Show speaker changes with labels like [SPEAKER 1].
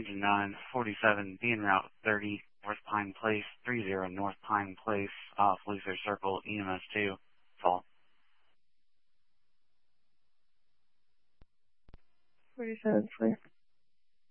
[SPEAKER 1] engine 9, 47, be en route 30, North Pine Place, 30 North Pine Place, off Luther Circle, EMS 2, fall.
[SPEAKER 2] 47, clear.